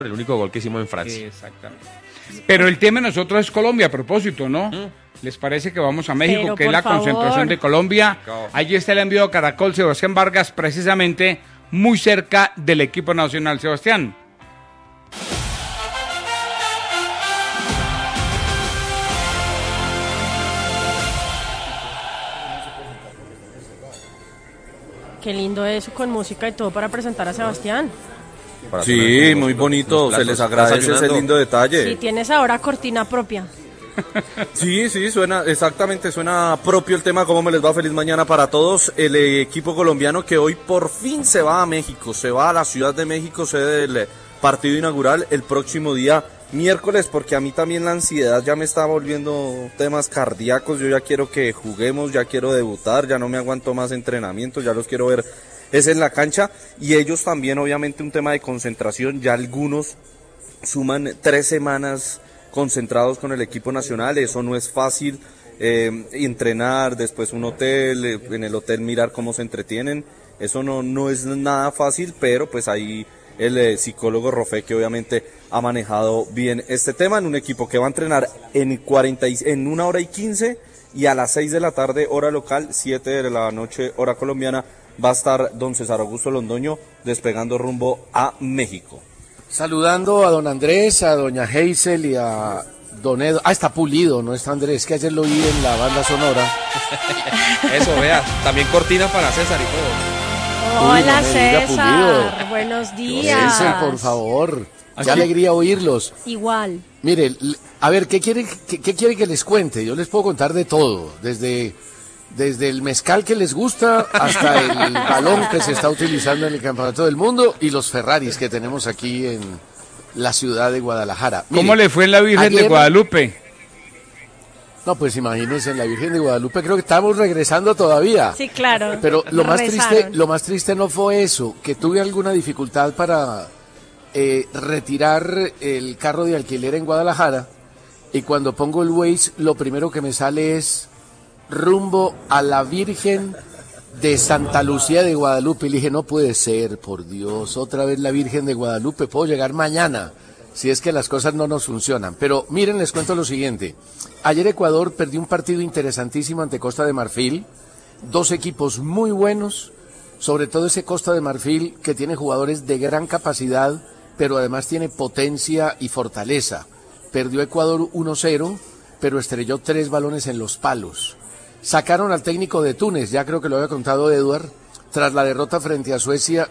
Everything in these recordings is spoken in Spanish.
el único gol que hicimos en Francia. Exactamente. Pero el tema de nosotros es Colombia, a propósito, ¿no? ¿Les parece que vamos a México, Pero, que es la concentración de Colombia? Allí está el envío de Caracol, Sebastián Vargas, precisamente muy cerca del equipo nacional. Sebastián. Qué lindo eso, con música y todo para presentar a Sebastián. Sí, muy bonito, se les agradece ese lindo detalle. Sí, tienes ahora cortina propia. Sí, suena propio el tema. ¿Cómo me les va? Feliz mañana para todos. El equipo colombiano que hoy por fin se va a México, se va a la Ciudad de México, sede del partido inaugural el próximo día miércoles, porque a mí también la ansiedad ya me está volviendo temas cardíacos. Yo ya quiero que juguemos, ya quiero debutar, ya no me aguanto más entrenamientos, ya los quiero ver es en la cancha, y ellos también obviamente un tema de concentración. Ya algunos suman 3 semanas concentrados con el equipo nacional, eso no es fácil, entrenar, después un hotel, en el hotel mirar cómo se entretienen, eso no es nada fácil, pero pues ahí el psicólogo Rofé, que obviamente ha manejado bien este tema, en un equipo que va a entrenar en 1 hora y 15, y a las 6 de la tarde hora local, 7 de la noche hora colombiana, va a estar don César Augusto Londoño despegando rumbo a México. Saludando a don Andrés, a doña Hazel y a don Edo. Está Pulido, no está Andrés, que ayer lo vi en la banda sonora. Eso, vea, también cortina para César y todo. Hola, no César, buenos días. César, por favor, qué alegría oírlos. Igual. Mire, a ver, ¿qué quiere que les cuente? Yo les puedo contar de todo, desde el mezcal que les gusta hasta el balón que se está utilizando en el Campeonato del Mundo y los Ferraris que tenemos aquí en la ciudad de Guadalajara. Mire, ¿cómo le fue en la Virgen de Guadalupe? No, pues imagínense, en la Virgen de Guadalupe creo que estamos regresando todavía. Sí, claro. Pero lo más triste no fue eso, que tuve alguna dificultad para retirar el carro de alquiler en Guadalajara, y cuando pongo el Waze lo primero que me sale es rumbo a la Virgen de Santa Lucía de Guadalupe, y le dije, no puede ser, por Dios, otra vez la Virgen de Guadalupe, puedo llegar mañana, si es que las cosas no nos funcionan. Pero miren, les cuento lo siguiente. Ayer Ecuador perdió un partido interesantísimo ante Costa de Marfil, 2 equipos muy buenos, sobre todo ese Costa de Marfil que tiene jugadores de gran capacidad, pero además tiene potencia y fortaleza. Perdió Ecuador 1-0, pero estrelló 3 balones en los palos. Sacaron al técnico de Túnez, ya creo que lo había contado Eduard, tras la derrota frente a Suecia,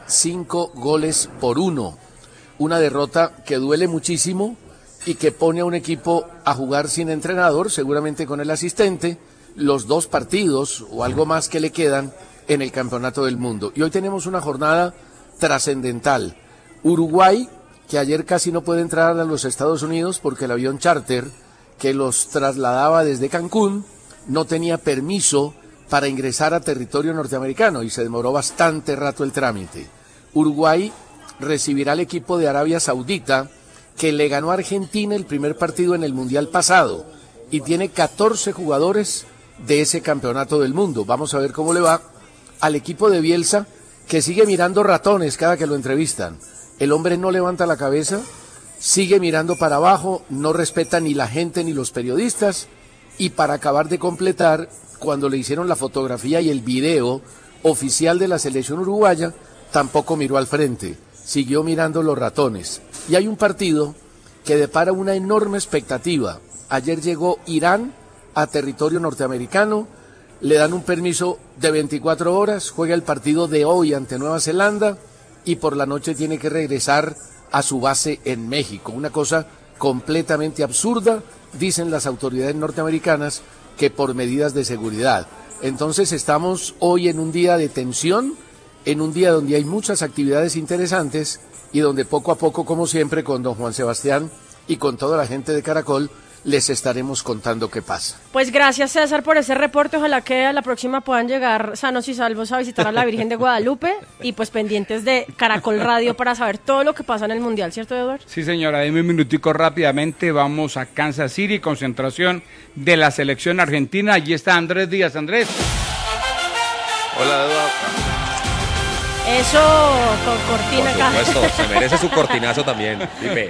5-1. Una derrota que duele muchísimo y que pone a un equipo a jugar sin entrenador, seguramente con el asistente, los 2 partidos o algo más que le quedan en el Campeonato del Mundo. Y hoy tenemos una jornada trascendental. Uruguay, que ayer casi no puede entrar a los Estados Unidos porque el avión charter que los trasladaba desde Cancún no tenía permiso para ingresar a territorio norteamericano y se demoró bastante rato el trámite. Uruguay recibirá al equipo de Arabia Saudita, que le ganó a Argentina el primer partido en el Mundial pasado y tiene 14 jugadores de ese Campeonato del Mundo. Vamos a ver cómo le va al equipo de Bielsa, que sigue mirando ratones cada que lo entrevistan. El hombre no levanta la cabeza, sigue mirando para abajo, no respeta ni la gente ni los periodistas. Y para acabar de completar, cuando le hicieron la fotografía y el video oficial de la selección uruguaya, tampoco miró al frente, siguió mirando los ratones. Y hay un partido que depara una enorme expectativa. Ayer llegó Irán a territorio norteamericano, le dan un permiso de 24 horas, juega el partido de hoy ante Nueva Zelanda y por la noche tiene que regresar a su base en México. Una cosa completamente absurda, dicen las autoridades norteamericanas, que por medidas de seguridad. Entonces estamos hoy en un día de tensión, en un día donde hay muchas actividades interesantes y donde poco a poco, como siempre, con don Juan Sebastián y con toda la gente de Caracol, les estaremos contando qué pasa. Pues gracias, César, por ese reporte. Ojalá que a la próxima puedan llegar sanos y salvos a visitar a la Virgen de Guadalupe y pues pendientes de Caracol Radio para saber todo lo que pasa en el Mundial, ¿cierto, Eduardo? Sí, señora, dime un minutico rápidamente. Vamos a Kansas City, concentración de la selección argentina. Allí está Andrés Díaz. Andrés. Hola, Eduardo. Eso, con cortina acá. Por supuesto, se merece su cortinazo también, Pipe.